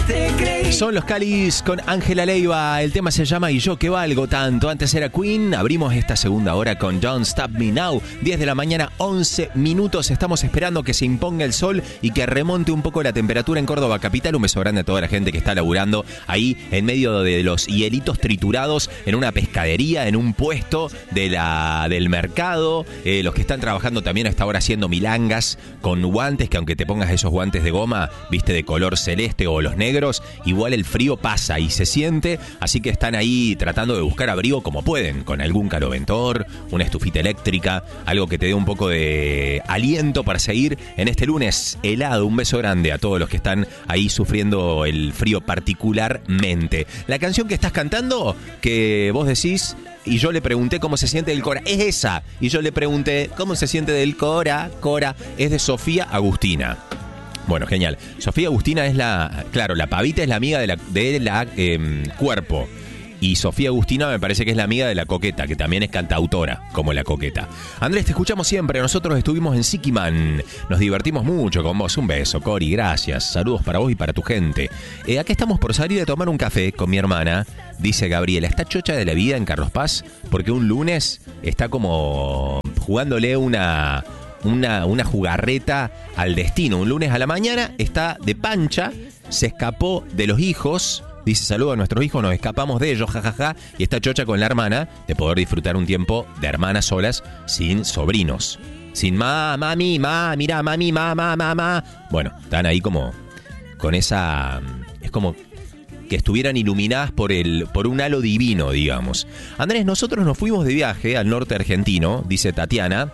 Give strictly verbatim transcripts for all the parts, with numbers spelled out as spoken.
te creí. Son los Cáliz con Ángela Leiva. El tema se llama ¿Y yo qué valgo tanto? Antes era Queen. Abrimos esta segunda hora con Don't Stop Me Now. diez de la mañana, once minutos. Estamos esperando que se imponga el sol y que remonte un poco la temperatura en Córdoba capital. Un beso grande a toda la gente que está laburando ahí en medio de los hielitos triturados en una pescadería, en un puesto de la, del mercado. Eh, los que están trabajando también a esta hora haciendo milangas con guantes, que aunque te pongas esos guantes de goma, viste, de color celeste o los negros, igual el frío pasa y se siente, así que están ahí tratando de buscar abrigo como pueden, con algún caloventor, una estufita eléctrica, algo que te dé un poco de aliento para seguir en este lunes helado. Un beso grande a todos los que están ahí sufriendo el frío particularmente. La canción que estás cantando, que vos decís, y yo le pregunté cómo se siente del Cora, es esa, y yo le pregunté cómo se siente del Cora, Cora, es de Sofía Agustina. Bueno, genial. Sofía Agustina es la... Claro, la pavita es la amiga de la, de la eh, Cuerpo. Y Sofía Agustina me parece que es la amiga de la Coqueta, que también es cantautora, como la Coqueta. Andrés, te escuchamos siempre. Nosotros estuvimos en Sikiman. Nos divertimos mucho con vos. Un beso, Cori. Gracias. Saludos para vos y para tu gente. Eh, acá estamos por salir a tomar un café con mi hermana. Dice Gabriela, está chocha de la vida en Carlos Paz porque un lunes está como jugándole una... Una, una jugarreta al destino. Un lunes a la mañana está de pancha, se escapó de los hijos, dice saludo a nuestros hijos, nos escapamos de ellos, jajaja, ja, ja, y está chocha con la hermana de poder disfrutar un tiempo de hermanas solas sin sobrinos. Sin ma, mami, ma, mira, mami, ma, ma, ma, ma. Bueno, están ahí como con esa... Es como que estuvieran iluminadas por el por un halo divino, digamos. Andrés, nosotros nos fuimos de viaje al norte argentino, dice Tatiana,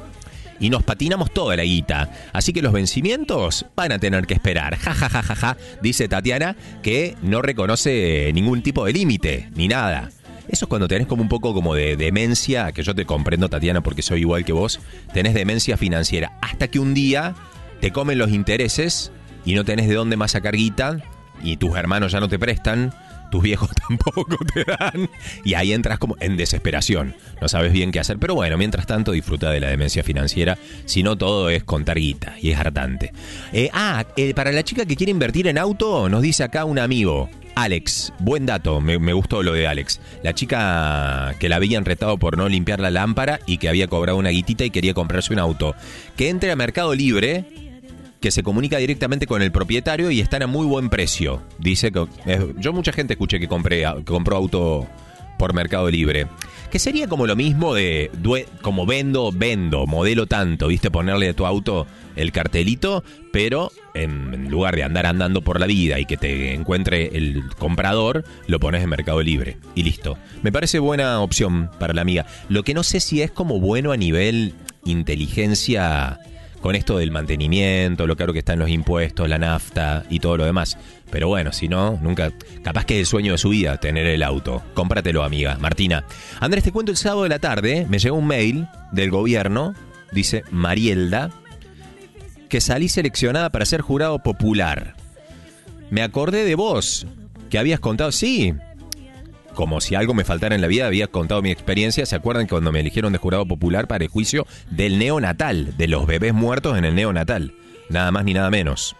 y nos patinamos toda la guita. Así que los vencimientos van a tener que esperar. Ja, ja, ja, ja, ja, dice Tatiana, que no reconoce ningún tipo de límite, ni nada. Eso es cuando tenés como un poco como de demencia, que yo te comprendo, Tatiana, porque soy igual que vos. Tenés demencia financiera. Hasta que un día te comen los intereses y no tenés de dónde más sacar guita, y tus hermanos ya no te prestan, tus viejos tampoco te dan, y ahí entras como en desesperación, no sabes bien qué hacer, pero bueno, mientras tanto disfruta de la demencia financiera, si no todo es contar guita, y es hartante. Eh, ah, eh, para la chica que quiere invertir en auto, nos dice acá un amigo, Alex, buen dato, me, me gustó lo de Alex, la chica que la habían retado por no limpiar la lámpara y que había cobrado una guitita y quería comprarse un auto, que entre a Mercado Libre, que se comunica directamente con el propietario y están a muy buen precio. Dice que... Eh, yo mucha gente escuché que, compré, que compró auto por Mercado Libre. Que sería como lo mismo de... Due, como vendo, vendo, modelo tanto, ¿viste? Ponerle a tu auto el cartelito, pero en, en lugar de andar andando por la vida y que te encuentre el comprador, lo pones en Mercado Libre. Y listo. Me parece buena opción para la amiga. Lo que no sé si es como bueno a nivel inteligencia... con esto del mantenimiento, lo caro que están los impuestos, la nafta y todo lo demás. Pero bueno, si no, nunca... Capaz que es el sueño de su vida tener el auto. Cómpratelo, amiga. Martina. Andrés, te cuento, el sábado de la tarde me llegó un mail del gobierno, dice Marielda, que salí seleccionada para ser jurado popular. Me acordé de vos, que habías contado... Sí, como si algo me faltara en la vida, había contado mi experiencia. ¿Se acuerdan que cuando me eligieron de jurado popular para el juicio del neonatal, de los bebés muertos en el neonatal? Nada más ni nada menos.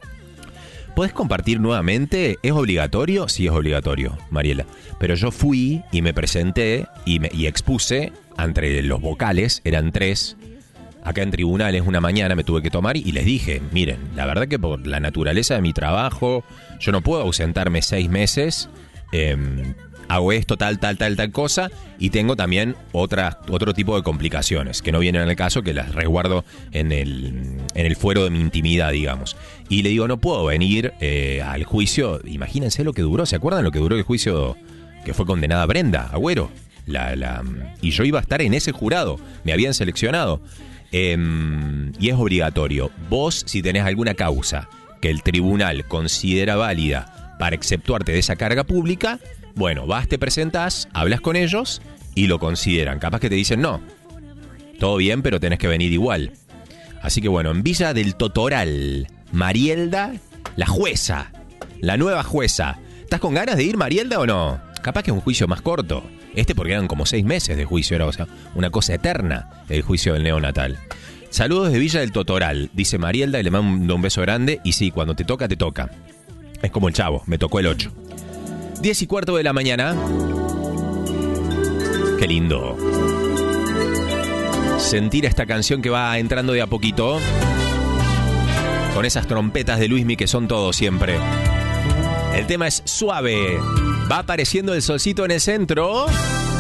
¿Podés compartir nuevamente? ¿Es obligatorio? Sí, es obligatorio, Mariela. Pero yo fui y me presenté y, me, y expuse entre los vocales, eran tres. Acá en tribunales una mañana me tuve que tomar y les dije, miren, la verdad que por la naturaleza de mi trabajo, yo no puedo ausentarme seis meses... Eh, hago esto, tal, tal, tal, tal cosa, y tengo también otras, otro tipo de complicaciones que no vienen al caso, que las resguardo en el, en el fuero de mi intimidad, digamos. Y le digo, no puedo venir eh, al juicio. Imagínense lo que duró, ¿se acuerdan lo que duró el juicio que fue condenada Brenda Agüero? La, la, y yo iba a estar en ese jurado, me habían seleccionado. Eh, y es obligatorio. Vos, si tenés alguna causa que el tribunal considera válida para exceptuarte de esa carga pública, bueno, vas, te presentás, hablas con ellos y lo consideran. Capaz que te dicen, no, todo bien, pero tenés que venir igual. Así que bueno, en Villa del Totoral, Marielda, la jueza, la nueva jueza. ¿Estás con ganas de ir, Marielda, o no? Capaz que es un juicio más corto. Este porque eran como seis meses de juicio, era, o sea, una cosa eterna el juicio del neonatal. Saludos de Villa del Totoral, dice Marielda, y le mando un beso grande. Y sí, cuando te toca, te toca. Es como el Chavo, me tocó el ocho. diez y cuarto de la mañana. Qué lindo sentir esta canción que va entrando de a poquito. Con esas trompetas de Luismi que son todo siempre. El tema es suave. Va apareciendo el solcito en el centro.